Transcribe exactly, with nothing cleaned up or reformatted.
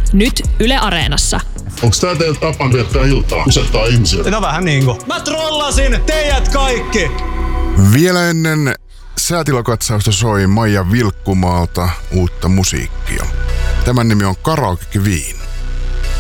Nyt Yle Areenassa. Onks tää teillä tapaan viettää iltaa? Kusettaa ihmisiä. No vähän niinku. Mä trollasin teidät kaikki! Vielä ennen säätilokatsausta soi Maija Vilkkumaalta uutta musiikkia. Tämän nimi on Karaoke Queen.